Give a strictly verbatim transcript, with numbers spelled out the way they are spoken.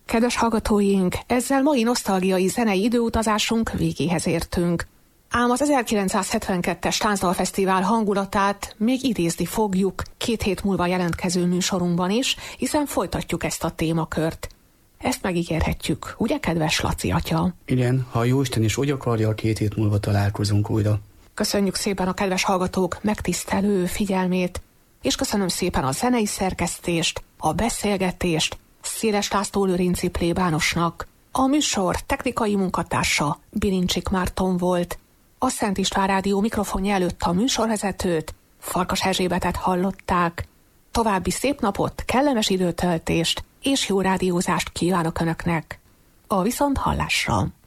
Kedves hallgatóink, ezzel mai nosztalgiai zenei időutazásunk végéhez értünk. Ám az ezerkilencszázhetvenkettes Táncdalfesztivál hangulatát még idézni fogjuk két hét múlva jelentkező műsorunkban is, hiszen folytatjuk ezt a témakört. Ezt megígérhetjük, ugye, kedves Laci atya? Igen, ha Jóisten is úgy akarja, két hét múlva találkozunk újra. Köszönjük szépen a kedves hallgatók megtisztelő figyelmét, és köszönöm szépen a zenei szerkesztést, a beszélgetést Széles László Lőrinci plébánosnak. A műsor technikai munkatársa Birincsik Márton volt. A Szent István Rádió mikrofonja előtt a műsorvezetőt, Farkas Erzsébetet hallották. További szép napot, kellemes időtöltést és jó rádiózást kívánok Önöknek. A viszonthallásra!